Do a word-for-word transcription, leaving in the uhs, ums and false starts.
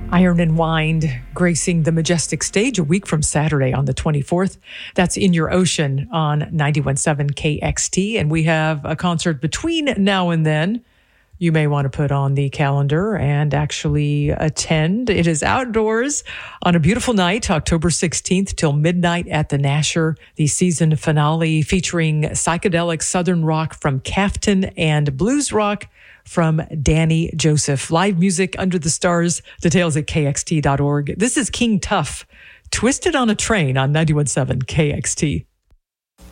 Iron and Wind gracing the Majestic stage a week from Saturday on the twenty-fourth. That's In Your Ocean on ninety-one point seven K X T. And we have a concert between now and then you may want to put on the calendar and actually attend. It is outdoors on a beautiful night, October sixteenth till midnight at the Nasher, the season finale featuring psychedelic Southern rock from Cafton and blues rock from Danny Joseph. Live music under the stars. Details at K X T dot org. This is King Tuff, Twisted on a Train on ninety-one point seven K X T.